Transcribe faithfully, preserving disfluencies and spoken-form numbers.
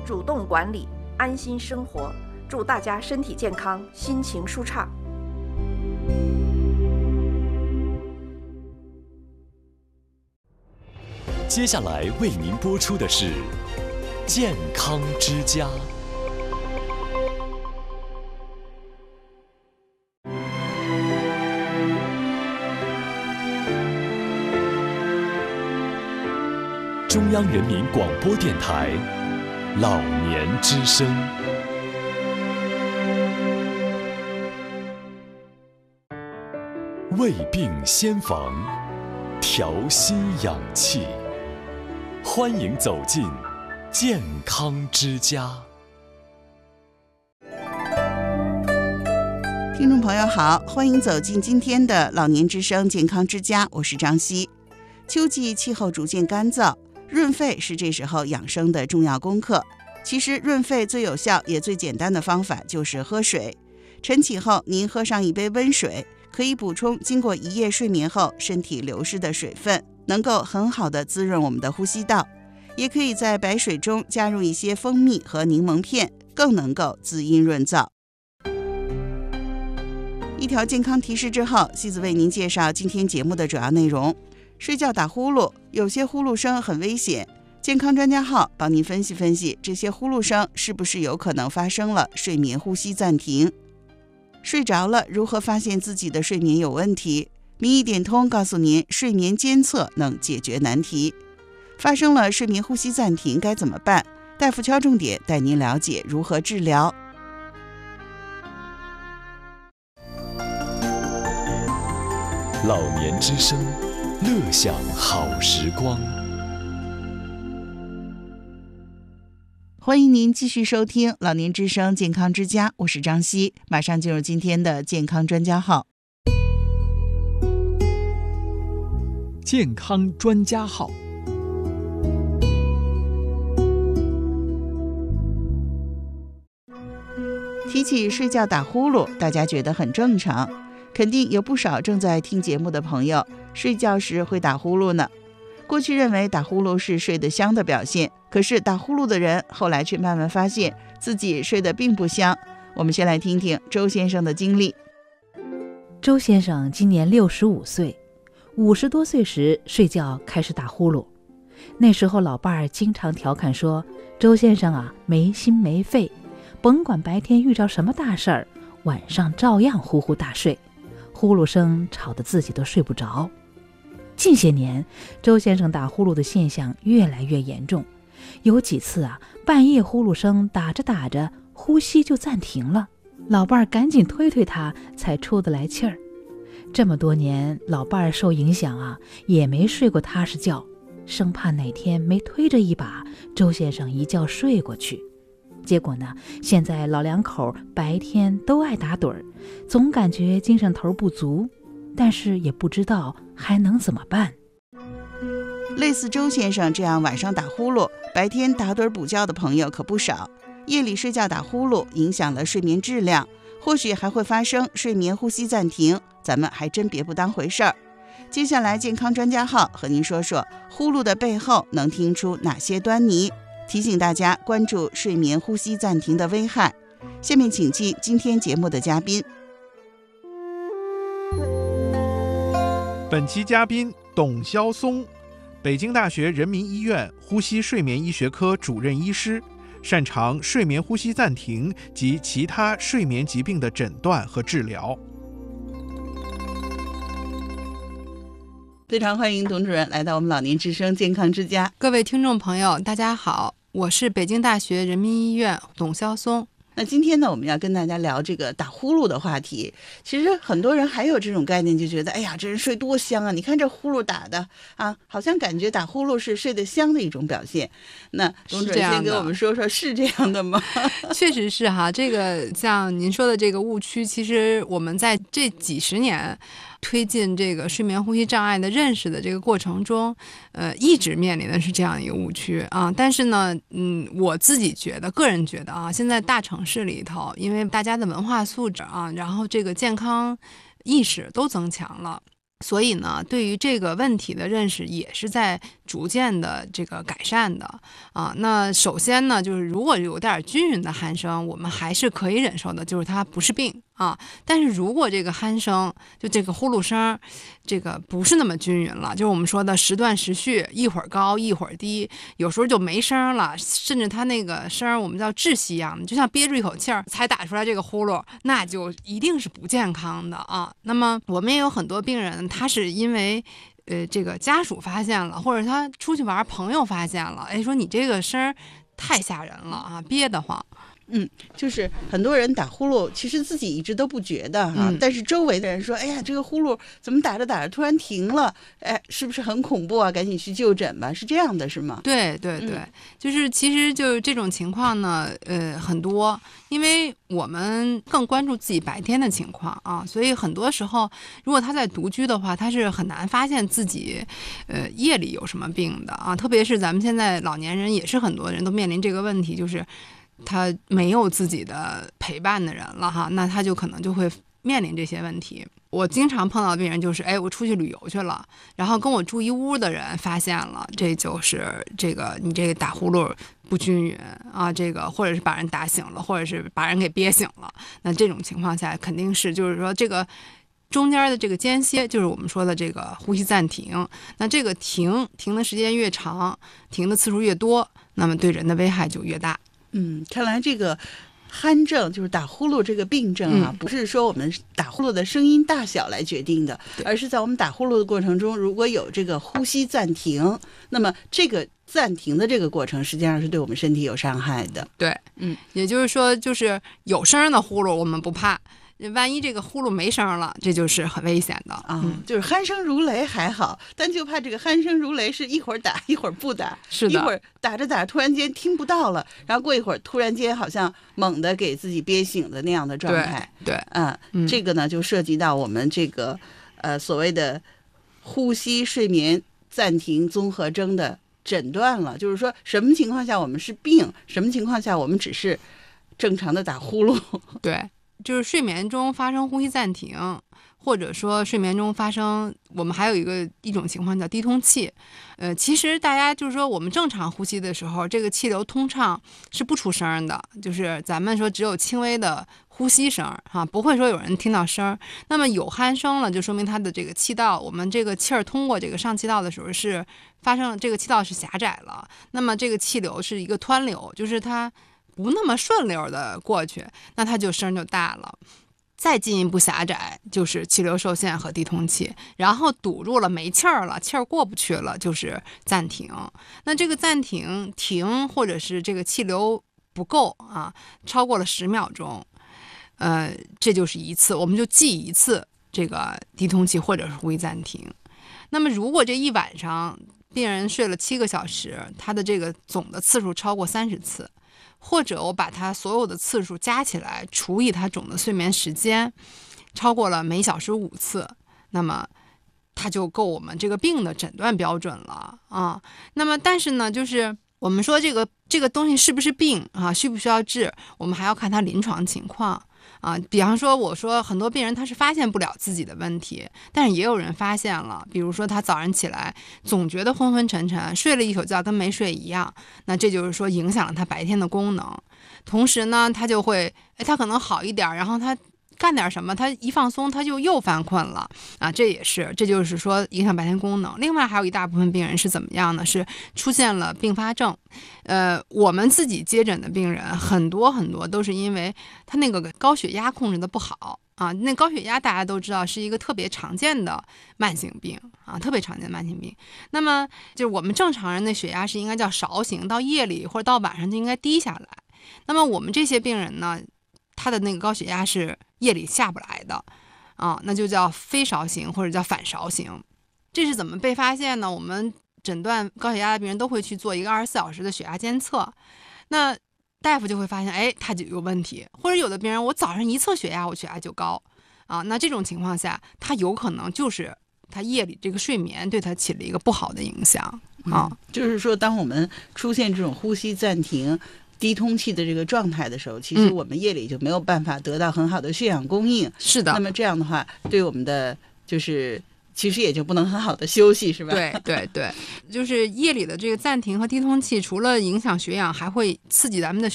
主动管理，安心生活。祝大家身体健康，心情舒畅。 接下来为您播出的是健康之家。中央人民广播电台老年之声。胃病先防，调心养气。欢迎走进健康之家。 听众朋友好，欢迎走进今天的老年之声健康之家，我是张希。秋季气候逐渐干燥，润肺是这时候养生的重要功课。其实润肺最有效也最简单的方法就是喝水。晨起后您喝上一杯温水，可以补充经过一夜睡眠后身体流失的水分，能够很好的滋润我们的呼吸道。也可以在白水中加入一些蜂蜜和柠檬片，更能够滋阴润燥。一条健康提示之后，西子为您介绍今天节目的主要内容。睡觉打呼噜，有些呼噜声很危险，健康专家号帮您分析分析这些呼噜声是不是有可能发生了睡眠呼吸暂停。睡着了如何发现自己的睡眠有问题？民意点通告诉您，睡眠监测能解决难题。发生了睡眠呼吸暂停该怎么办？大夫敲重点带您了解如何治疗。 老年之声，乐享好时光。 欢迎您继续收听老年之声健康之家，我是张希。马上进入今天的健康专家号。 健康专家号。 提起睡觉打呼噜，大家觉得很正常，肯定有不少正在听节目的朋友睡觉时会打呼噜呢。过去认为打呼噜是睡得香的表现，可是打呼噜的人后来却慢慢发现自己睡得并不香。我们先来听听周先生的经历。 周先生今年六十五岁，五十多岁时睡觉开始打呼噜。那时候老伴儿经常调侃说，周先生啊没心没肺，甭管白天遇着什么大事儿，晚上照样呼呼大睡，呼噜声吵得自己都睡不着。近些年，周先生打呼噜的现象越来越严重，有几次啊，半夜呼噜声打着打着，呼吸就暂停了，老伴儿赶紧推推他，才出得来气儿。这么多年，老伴儿受影响啊，也没睡过踏实觉，生怕哪天没推着一把，周先生一觉睡过去。结果呢，现在老两口白天都爱打盹儿，总感觉精神头不足，但是也不知道还能怎么办。 类似周先生这样晚上打呼噜，白天打盹补觉的朋友可不少。夜里睡觉打呼噜，影响了睡眠质量，或许还会发生睡眠呼吸暂停，咱们还真别不当回事儿。接下来健康专家号和您说说呼噜的背后能听出哪些端倪，提醒大家关注睡眠呼吸暂停的危害。下面请进今天节目的嘉宾。 本期嘉宾董霄松，北京大学人民医院呼吸睡眠医学科主任医师，擅长睡眠呼吸暂停及其他睡眠疾病的诊断和治疗。 非常欢迎董主任来到我们老年之声健康之家。 各位听众朋友大家好，我是北京大学人民医院董霄松。 那今天呢，我们要跟大家聊这个打呼噜的话题。其实很多人还有这种概念，就觉得哎呀，这人睡多香啊，你看这呼噜打的啊，好像感觉打呼噜是睡得香的一种表现。那董主任先给我们说说，是这样的吗？ 确实是哈，这个像您说的这个误区，其实我们在这几十年推进这个睡眠呼吸障碍的认识的这个过程中，呃，一直面临的是这样一个误区啊。但是呢，嗯，我自己觉得，个人觉得啊，现在大城市里头，因为大家的文化素质啊，然后这个健康意识都增强了。 所以呢，对于这个问题的认识也是在逐渐的这个改善的啊。那首先呢，就是如果有点均匀的鼾声，我们还是可以忍受的，就是它不是病啊。但是如果这个鼾声，就这个呼噜声，这个不是那么均匀了，就是我们说的时断时续，一会儿高一会儿低，有时候就没声了，甚至它那个声我们叫窒息一样的，就像憋住一口气儿才打出来这个呼噜，那就一定是不健康的啊。那么我们也有很多病人，他是因为呃这个家属发现了，或者他出去玩朋友发现了，哎，说你这个声太吓人了啊，憋得慌。 嗯，就是很多人打呼噜，其实自己一直都不觉得哈、嗯，但是周围的人说，哎呀，这个呼噜怎么打着打着突然停了？哎，是不是很恐怖啊？赶紧去就诊吧，是这样的，是吗？ 对对对，嗯、就是其实就这种情况呢，呃，很多，因为我们更关注自己白天的情况啊，所以很多时候，如果他在独居的话，他是很难发现自己，呃，夜里有什么病的啊，特别是咱们现在老年人，也是很多人都面临这个问题，就是。他没有自己的陪伴的人了哈，那他就可能就会面临这些问题。我经常碰到的病人就是，哎，我出去旅游去了，然后跟我住一屋的人发现了，这就是这个你这个打呼噜不均匀啊，这个或者是把人打醒了，或者是把人给憋醒了。那这种情况下，肯定是就是说这个中间的这个间歇，就是我们说的这个呼吸暂停。那这个停停的时间越长，停的次数越多，那么对人的危害就越大。 嗯，看来这个鼾症就是打呼噜这个病症啊、嗯，不是说我们打呼噜的声音大小来决定的，而是在我们打呼噜的过程中，如果有这个呼吸暂停，那么这个暂停的这个过程实际上是对我们身体有伤害的。 对，嗯，也就是说，就是有声的呼噜我们不怕。万一这个呼噜没声了，这就是很危险的啊、嗯！就是鼾声如雷还好，但就怕这个鼾声如雷是一会儿打一会儿不打， 是的， 一会儿打着打着突然间听不到了，然后过一会儿突然间好像猛地给自己憋醒的那样的状态。 对，对嗯，嗯，这个呢就涉及到我们这个呃所谓的呼吸睡眠暂停综合征的诊断了，就是说什么情况下我们是病，什么情况下我们只是正常的打呼噜。 对。就是睡眠中发生呼吸暂停，或者说睡眠中发生，我们还有一个一种情况叫低通气。呃，其实大家就是说，我们正常呼吸的时候，这个气流通畅是不出声的，就是咱们说只有轻微的呼吸声哈、啊，不会说有人听到声。那么有鼾声了，就说明它的这个气道，我们这个气儿通过这个上气道的时候是发生了这个气道是狭窄了，那么这个气流是一个湍流，就是它不那么顺溜的过去，那它就声就大了。再进一步狭窄就是气流受限和低通气，然后堵住了没气儿了，气儿过不去了就是暂停。那这个暂停停或者是这个气流不够啊，超过了十秒钟，呃，这就是一次，我们就记一次这个低通气或者是呼吸暂停。那么如果这一晚上病人睡了七个小时，他的这个总的次数超过三十次。或者我把它所有的次数加起来除以它总的睡眠时间，超过了每小时五次，那么它就够我们这个病的诊断标准了啊。那么但是呢，就是我们说这个这个东西是不是病啊，需不需要治，我们还要看它临床情况啊。比方说我说很多病人他是发现不了自己的问题，但是也有人发现了，比如说他早上起来总觉得昏昏沉沉，睡了一宿觉跟没睡一样，那这就是说影响了他白天的功能。同时呢他就会哎，他可能好一点，然后他干点什么，他一放松他就又犯困了啊，这也是，这就是说影响白天功能。另外还有一大部分病人是怎么样呢？是出现了并发症。呃，我们自己接诊的病人很多很多都是因为他那个高血压控制的不好啊。那高血压大家都知道是一个特别常见的慢性病啊，特别常见的慢性病。那么就是我们正常人的血压是应该叫勺型，到夜里或者到晚上就应该低下来。那么我们这些病人呢，他的那个高血压是夜里下不来的啊，那就叫非勺型或者叫反勺型。这是怎么被发现呢？我们诊断高血压的病人都会去做一个二十四小时的血压监测，那大夫就会发现，哎，他就有问题。或者有的病人，我早上一测血压，我血压就高啊，那这种情况下，他有可能就是他夜里这个睡眠对他起了一个不好的影响啊、嗯。 就是说，当我们出现这种呼吸暂停、低通气的这个状态的时候，其实我们夜里就没有办法得到很好的血氧供应。 是的。 那么这样的话，对我们的就是其实也就不能很好的休息，是吧？ 对对对，就是夜里的这个暂停和低通气，除了影响血氧，还会刺激咱们的